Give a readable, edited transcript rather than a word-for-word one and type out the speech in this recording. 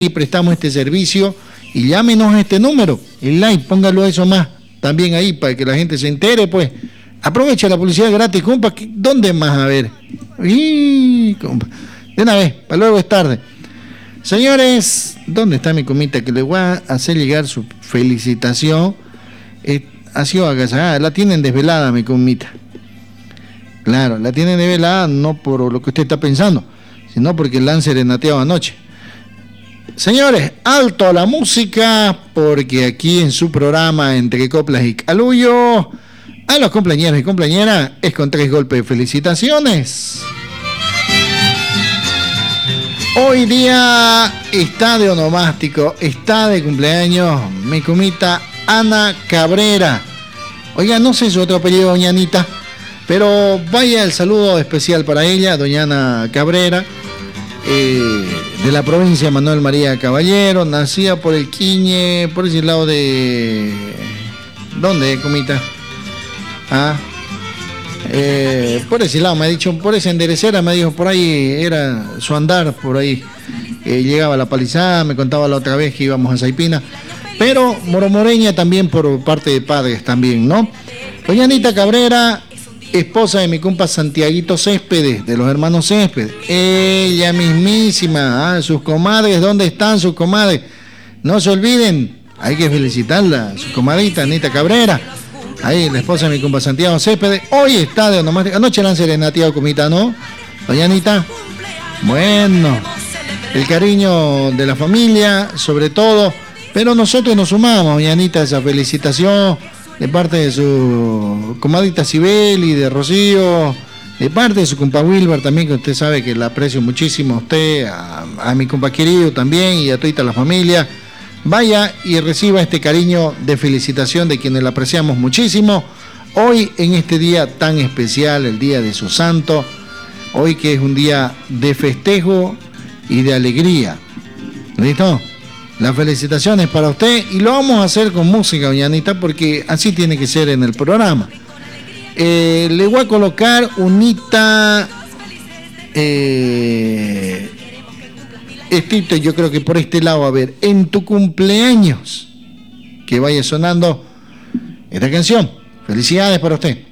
y prestamos este servicio y llámenos a este número, el like, póngalo eso más también ahí para que la gente se entere, pues. Aprovecha la publicidad gratis, compa. ¿Dónde más? A ver. Compa. De una vez, para luego es tarde. Señores, ¿dónde está mi comita? Que le voy a hacer llegar su felicitación. Ha sido agasajada, la tienen desvelada, mi comita. Claro, la tienen desvelada no por lo que usted está pensando, sino porque la han serenateado anoche. Señores, alto a la música, porque aquí en su programa Entre Coplas y Calullo, a los compañeros y compañeras es con 3 golpes de felicitaciones. Hoy día está de onomástico, está de cumpleaños mi comita Ana Cabrera. Oiga, no sé su otro apellido, doña Anita, pero vaya el saludo especial para ella, doña Ana Cabrera. De la provincia de Manuel María Caballero, nacida por el Quiñe, por ese lado de... ¿Dónde, comita? Por ese lado me ha dicho, por esa enderecera me dijo, por ahí era su andar, por ahí llegaba a la Palizada, me contaba la otra vez que íbamos a Saipina, pero moromoreña también por parte de padres también, ¿no? Doña Anita Cabrera, esposa de mi compa Santiaguito Céspedes, de los hermanos Céspedes, ella mismísima, sus comadres, ¿dónde están sus comadres? No se olviden, hay que felicitarla, su comadrita Anita Cabrera, ahí la esposa de mi compa Santiago Céspedes, hoy está de onomástico, anoche la han serenateado, comita, ¿no? Doña Anita, bueno, el cariño de la familia, sobre todo, pero nosotros nos sumamos, doña Anita, a esa felicitación, de parte de su comadita Sibeli, de Rocío, de parte de su compa Wilber también, que usted sabe que la aprecio muchísimo a usted, a mi compa querido también y a toda la familia. Vaya y reciba este cariño de felicitación de quienes la apreciamos muchísimo. Hoy en este día tan especial, el día de su santo, hoy que es un día de festejo y de alegría. ¿Listo? Las felicitaciones para usted y lo vamos a hacer con música, doña Anita, porque así tiene que ser en el programa. Le voy a colocar unita estricto, yo creo que por este lado, a ver, en tu cumpleaños, que vaya sonando esta canción. Felicidades para usted.